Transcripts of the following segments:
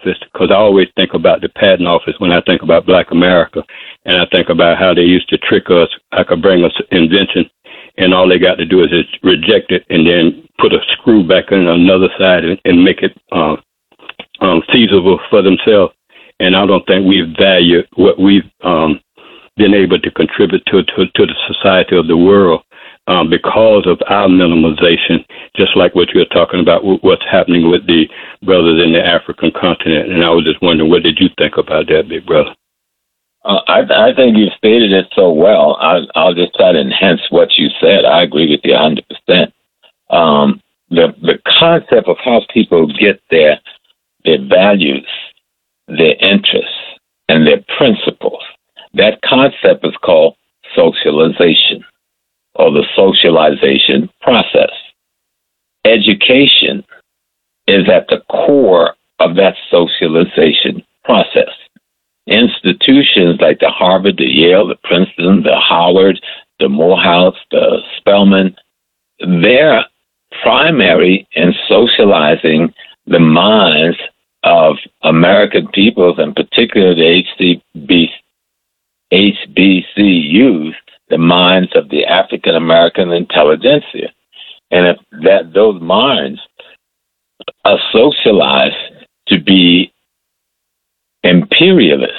office, because I always think about the patent office when I think about Black America, and I think about how they used to trick us. I could bring us invention, and all they got to do is just reject it and then put a screw back on another side and make it feasible for themselves. And I don't think we value what we've been able to contribute to the society of the world because of our minimalization, just like what you're talking about, what's happening with the brothers in the African continent. And I was just wondering, what did you think about that, big brother? I think you stated it so well. I'll just try to enhance what you said. I agree with you 100%. The concept of how people get their values, their interests, and their principles, that concept is called socialization, or the socialization process. Education is at the core of that socialization process. Institutions like the Harvard, the Yale, the Princeton, the Howard, the Morehouse, the Spelman, they're primary in socializing the minds of American peoples, and particularly the HBCUs, the minds of the African American intelligentsia. And if those minds are socialized to be imperialists,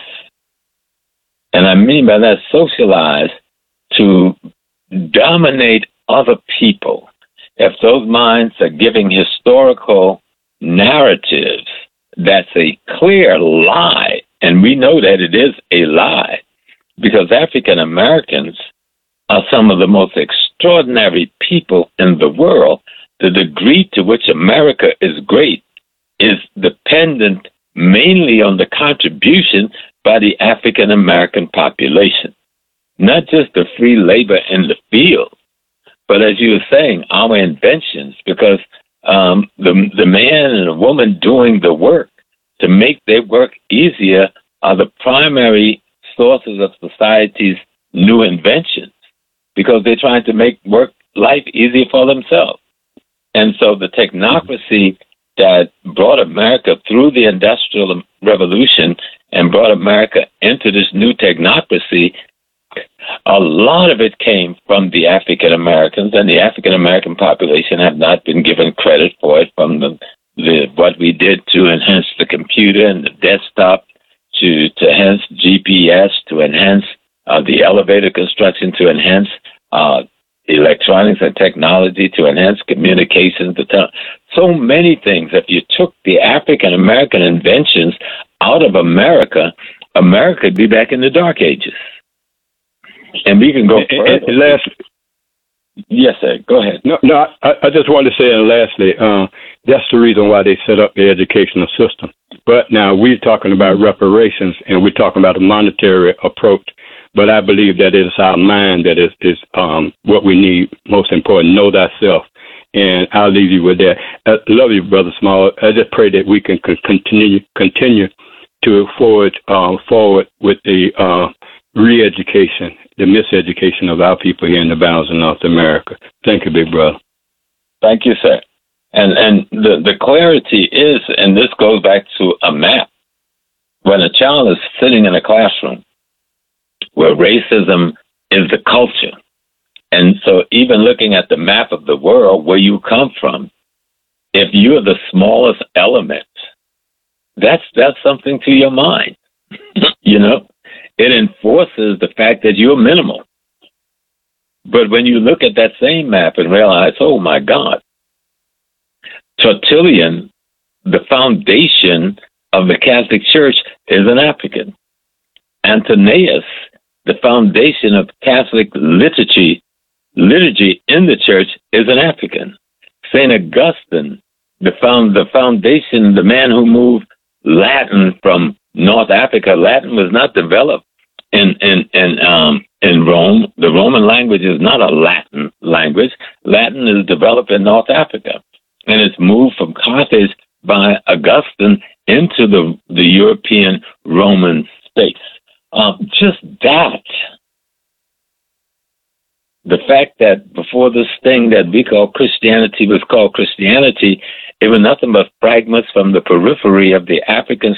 and I mean by that socialized to dominate other people, if those minds are giving historical narratives, that's a clear lie. And we know that it is a lie, because African Americans are some of the most extraordinary people in the world. The degree to which America is great is dependent mainly on the contribution by the African American population, not just the free labor in the field, but as you were saying, our inventions, because the man and the woman doing the work to make their work easier are the primary sources of society's new inventions, because they're trying to make life easier for themselves. And so the technocracy that brought America through the Industrial Revolution and brought America into this new technocracy, a lot of it came from the African Americans, and the African American population have not been given credit for it, from what we did to enhance the computer and the desktop, to enhance GPS, to enhance the elevator construction, to enhance electronics and technology, to enhance communications, so many things. If you took the African American inventions out of America, America would be back in the Dark Ages. And we can go further. And lastly, yes, sir. Go ahead. No. I just wanted to say, and lastly, that's the reason why they set up the educational system. But now we're talking about reparations, and we're talking about a monetary approach. But I believe that it is our mind that is what we need most important. Know thyself. And I'll leave you with that. I love you, Brother Small. I just pray that we can continue to forward with the re-education, the miseducation of our people here in the bowels of North America. Thank you, big brother. Thank you, sir. And the clarity is, and this goes back to a map. When a child is sitting in a classroom where racism is the culture, and so even looking at the map of the world where you come from, if you're the smallest element, that's something to your mind. You know, it enforces the fact that you're minimal. But when you look at that same map and realize, oh my God, Tertullian, the foundation of the Catholic Church, is an African. Antoninus, the foundation of Catholic liturgy in the church, is an African. St. Augustine, the foundation, the man who moved Latin from North Africa. Latin was not developed in Rome. The Roman language is not a Latin language. Latin is developed in North Africa, and it's moved from Carthage by Augustine into the European Roman states. Just that. The fact that before this thing that we call Christianity was called Christianity, it was nothing but fragments from the periphery of the African